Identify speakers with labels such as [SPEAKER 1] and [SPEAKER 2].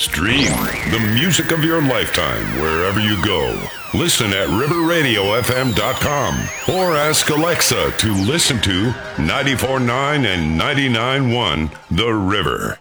[SPEAKER 1] Stream the music of your lifetime wherever you go. Listen at riverradiofm.com or ask Alexa to listen to 94.9 and 99.1 The River.